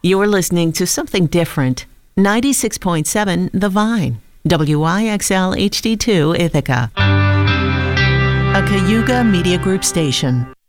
You're listening to something different. 96.7 The Vine. WIXL HD2 Ithaca. A Cayuga Media Group station.